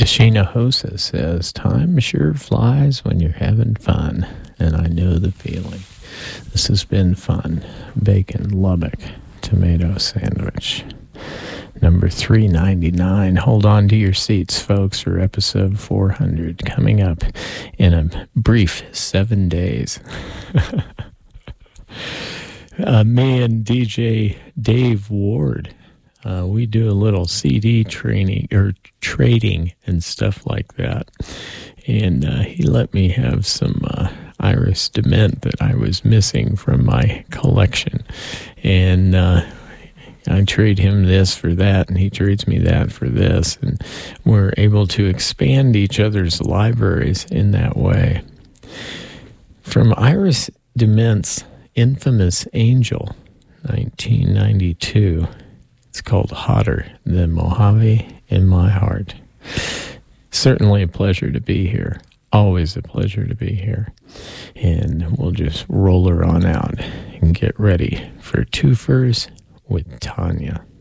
Sheena Hosa says, time sure flies when you're having fun, and I know the feeling. This has been fun. Bacon Lubbock tomato sandwich. Number 399. Hold on to your seats, folks, for episode 400 coming up in a brief 7 days. Me and DJ Dave Ward, we do a little CD training or trading and stuff like that. And he let me have some Iris Dement that I was missing from my collection. And I trade him this for that, and he trades me that for this. And we're able to expand each other's libraries in that way. From Iris Dement's infamous Angel, 1992. It's called Hotter Than Mojave in My Heart. Certainly a pleasure to be here. Always a pleasure to be here. And we'll just roll her on out and get ready for Twofers with Tanya.